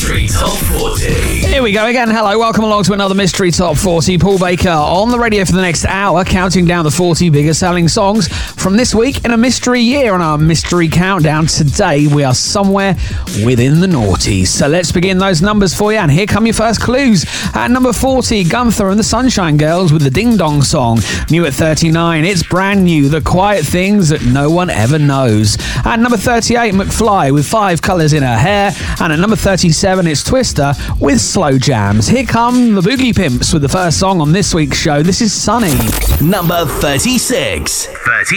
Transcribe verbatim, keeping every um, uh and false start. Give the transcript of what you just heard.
Mystery Top forty. Here we go again. Hello, welcome along to another Mystery Top forty. Paul Baker on the radio for the next hour, counting down the forty biggest selling songs from this week in a mystery year. On our mystery countdown today, we are somewhere within the noughties. So let's begin those numbers for you, and here come your first clues. At number forty, Gunther and the Sunshine Girls with the Ding Dong Song. New at thirty-nine, it's brand new, The Quiet Things That No One Ever Knows. At number thirty-eight, McFly with Five Colours in Her Hair. And at number thirty-seven, it's Twister with Slow Jams. Here come the Boogie Pimps with the first song on this week's show. This is Sunny. Number thirty-six. thirty